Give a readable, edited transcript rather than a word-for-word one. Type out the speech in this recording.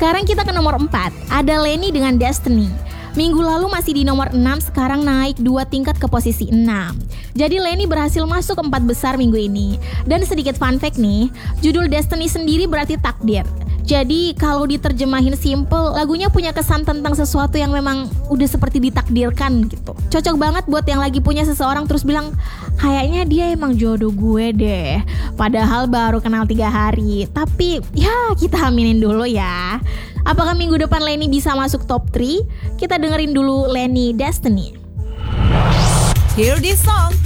Sekarang kita ke nomor 4, ada Lenny dengan Destiny. Minggu lalu masih di nomor 6, sekarang naik 2 tingkat ke posisi 6. Jadi Lenny berhasil masuk ke 4 besar minggu ini. Dan sedikit fun fact nih, judul Destiny sendiri berarti takdir. Jadi kalau diterjemahin simple, lagunya punya kesan tentang sesuatu yang memang udah seperti ditakdirkan gitu. Cocok banget buat yang lagi punya seseorang terus bilang, kayaknya dia emang jodoh gue deh. Padahal baru kenal 3 hari. Tapi ya kita aminin dulu ya. Apakah minggu depan Lenny bisa masuk top 3? Kita dengerin dulu Lenny Destiny. Hear this song.